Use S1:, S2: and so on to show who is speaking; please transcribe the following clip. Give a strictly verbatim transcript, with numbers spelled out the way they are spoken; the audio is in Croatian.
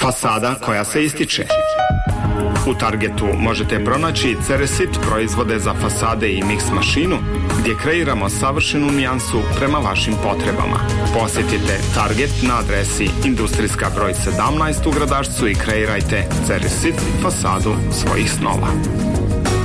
S1: Fasada koja se ističe. U Targetu možete pronaći Ceresit proizvode za fasade i mix mašinu, gdje kreiramo savršenu nijansu prema vašim potrebama. Posjetite Target na adresi Industrijska broj sedamnaest u Gradašcu i kreirajte Ceresit fasadu svojih snova.